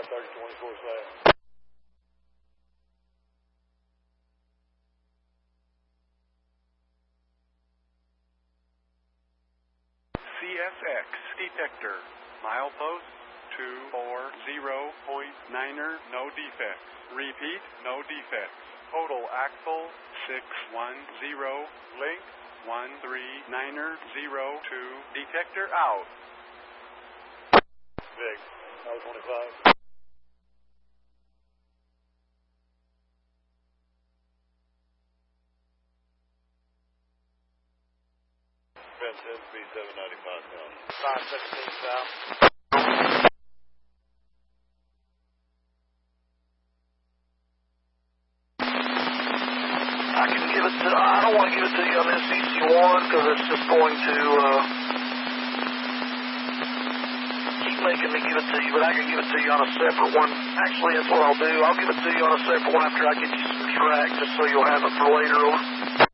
3024 south. CSX detector, milepost 240.9er, no defects. Repeat, no defects. Total axle 610, link 139er 02, detector out. Vic, Tower 25. Fence speed 795 south. 517 south. I don't want to give it to you on SCC1 because it's just going to keep making me give it to you, but I can give it to you on a separate one. Actually, that's what I'll do. I'll give it to you on a separate one after I get you some track just so you'll have it for later.